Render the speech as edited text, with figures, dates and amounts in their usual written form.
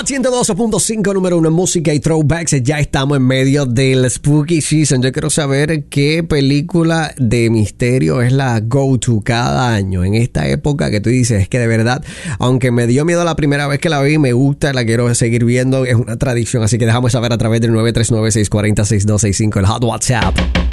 Hot 102.5, número 1 en música y throwbacks. Ya estamos en medio del Spooky Season. Yo quiero saber qué película de misterio es la go-to cada año. En esta época que tú dices, es que de verdad, aunque me dio miedo la primera vez que la vi, me gusta, la quiero seguir viendo. Es una tradición, así que dejamos saber a través del 939-640-6265, el Hot WhatsApp.